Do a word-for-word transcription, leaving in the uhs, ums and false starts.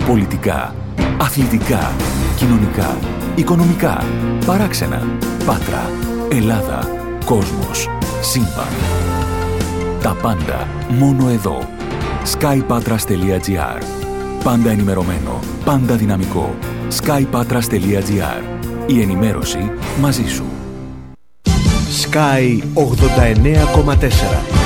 Πολιτικά, αθλητικά, κοινωνικά, οικονομικά, παράξενα, Πάτρα, Ελλάδα, κόσμος, σύμπαν. Τα πάντα μόνο εδώ. skypatras.gr. Πάντα ενημερωμένο, πάντα δυναμικό. skypatras.gr. Η ενημέρωση μαζί σου. Sky ογδόντα εννέα κόμμα τέσσερα.